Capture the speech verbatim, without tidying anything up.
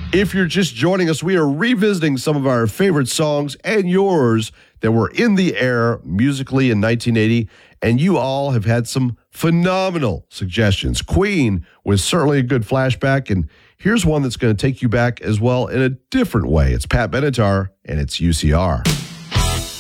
If you're just joining us, we are revisiting some of our favorite songs and yours that were in the air musically in nineteen eighty, and you all have had some phenomenal suggestions. Queen was certainly a good flashback, and here's one that's going to take you back as well in a different way. It's Pat Benatar, and it's U C R.